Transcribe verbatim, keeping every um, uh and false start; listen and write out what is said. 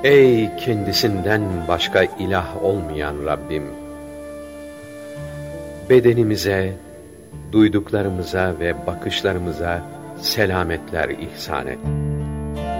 Ey kendisinden başka ilah olmayan Rabbim! Bedenimize, duyduklarımıza ve bakışlarımıza selametler ihsan et.